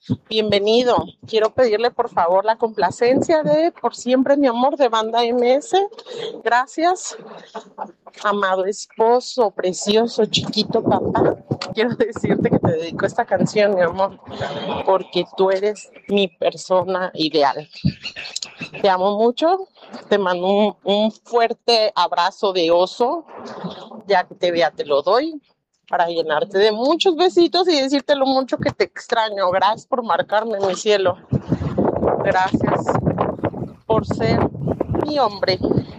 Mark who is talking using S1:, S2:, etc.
S1: Bienvenido. Quiero pedirle por favor la complacencia de Por Siempre Mi Amor de Banda MS. Gracias, amado esposo, precioso, chiquito papá. Quiero decirte que te dedico esta canción, mi amor, porque tú eres mi persona ideal. Te amo mucho. Te mando un fuerte abrazo de oso. Ya que te vea, te lo doy para llenarte de muchos besitos y decirte lo mucho que te extraño. Gracias por marcarme, mi cielo. Gracias por ser mi hombre.